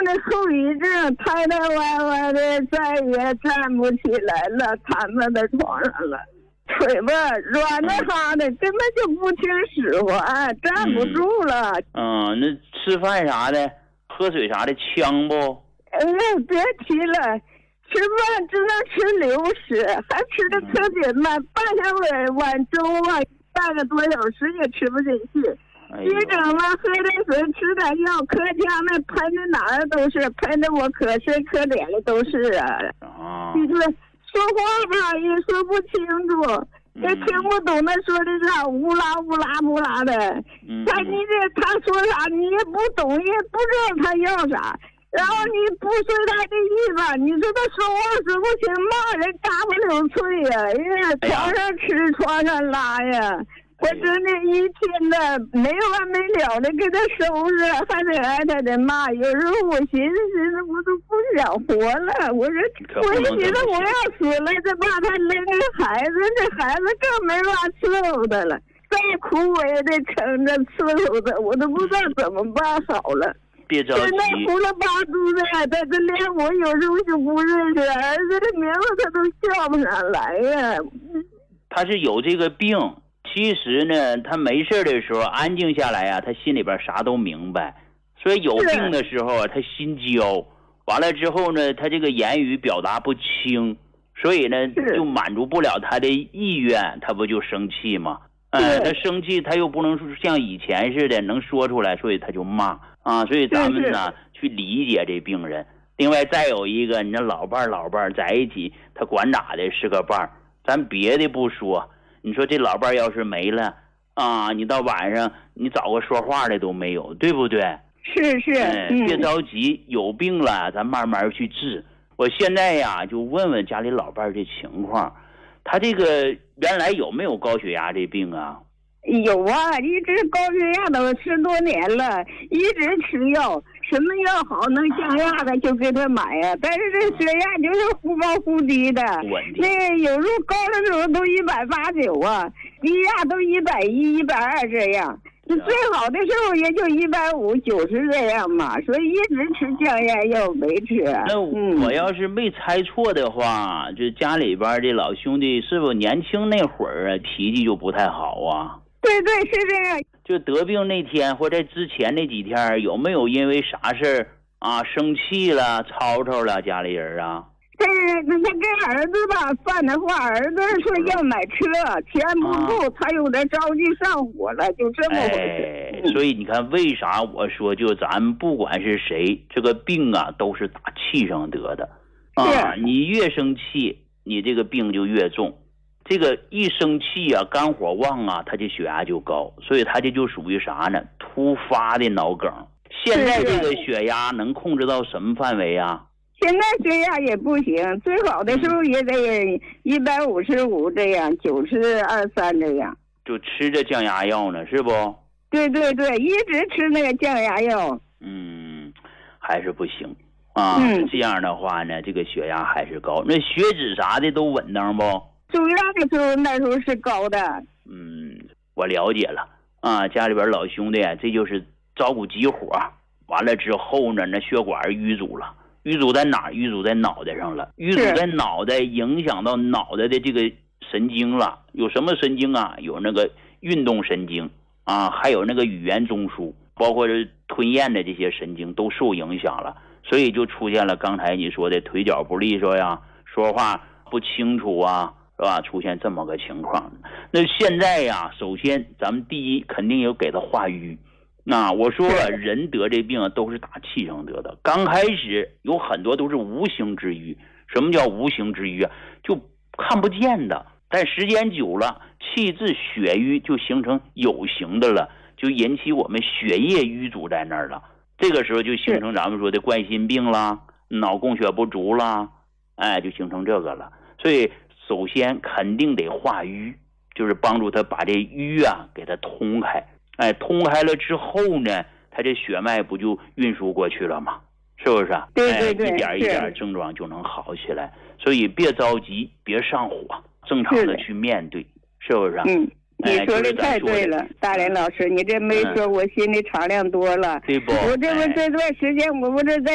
的后遗症，抬抬歪歪的，再也站不起来了，瘫在在床上了，腿吧软的哈的，根本就不听使唤，站不住了。 那吃饭啥的，喝水啥的呛不？ 别提了。吃饭只能吃流食，还吃的特别慢，半小碗粥啊，半个多小时也吃不进去。急诊了，喝点水，吃点药，咳腔那喷的哪儿都是，喷的我可深可脸的都是啊。就是说话吧也说不清楚，也听不懂他说的啥，乌拉乌拉乌拉的。他说啥你也不懂，也不知道他要啥。然后你不随他的意吧，你说他说话说不清，骂人嘎不溜脆呀，床上吃床上拉呀，我真的一天的没完没了的给他收拾，还得挨他的骂。有时候我寻思我都不想活了，我就觉得我要死了，这把他扔给孩子，这孩子更没法伺候他了，再苦我也得撑着伺候他，我都不知道怎么办好了。 别着急， 现在胡了八嘟的，他这连我有时候就不认识儿子的名字，他都叫不上来呀。 他是有这个病，其实呢，他没事的时候安静下来呀，他心里边啥都明白。所以有病的时候他心焦，完了之后呢，他这个言语表达不清，所以呢就满足不了他的意愿，他不就生气吗？他生气，他又不能像以前似的能说出来，所以他就骂啊。所以咱们呢去理解这病人。另外再有一个，你这老伴儿在一起，他管咋的是个伴儿。咱别的不说，你说这老伴儿要是没了啊，你到晚上你找个说话的都没有，对不对？ 是。 别着急，有病了咱慢慢去治。我现在呀就问问家里老伴儿这情况。他这个原来有没有高血压这病啊？ 有啊，一直高血压都10多年了，一直吃药，什么药好能降压的就给他买呀。但是这血压就是忽高忽低的，那有时候高的时候都180啊，低压都110、120这样。最好的时候也就150、90这样嘛，所以一直吃降压药没吃。 那我要是没猜错的话，就家里边的老兄弟是不是年轻那会儿啊脾气就不太好啊？ 对，是这样。 就得病那天或在之前那几天，有没有因为啥事儿啊生气了、吵吵了家里人啊？ 他跟儿子吧犯的话，儿子说要买车，钱不够，他有点着急上火了，就这么回事。 所以你看，为啥我说就咱们不管是谁，这个病啊都是打气上得的啊。你越生气，你这个病就越重。这个一生气啊，肝火旺啊，他这血压就高，所以他这就属于啥呢？突发的脑梗。现在这个血压能控制到什么范围啊？ 现在血压也不行，最好的时候也得155这样，90/23这样。 就吃着降压药呢，是不？ 对，一直吃那个降压药。 还是不行啊。这样的话呢，这个血压还是高。那血脂啥的都稳当不？ 住院的时候那时候是高的。 我了解了啊。家里边老兄弟这就是照顾急火，完了之后呢，那血管淤阻了。淤阻在哪儿？淤阻在脑袋上了。淤阻在脑袋，影响到脑袋的这个神经了。有什么神经啊？有那个运动神经啊，还有那个语言中枢，包括吞咽的这些神经都受影响了，所以就出现了刚才你说的腿脚不利索呀，说话不清楚啊，是吧？出现这么个情况。那现在呀，首先咱们第一肯定有给他化瘀。我说了，人得这病都是打气上得的。刚开始有很多都是无形之瘀。什么叫无形之瘀啊？就看不见的，但时间久了，气滞血瘀就形成有形的了，就引起我们血液瘀阻在那儿了。这个时候就形成咱们说的冠心病啦，脑供血不足啦，就形成这个了。所以首先肯定得化瘀，就是帮助他把这瘀给它通开。通开了之后呢，他这血脉不就运输过去了吗？是不是？ 对， 一点一点症状就能好起来。所以别着急，别上火，正常的去面对，是不是？ 你说的太对了，大连老师，你这没说我心里敞亮多了。 对不？ 我这段时间我不是在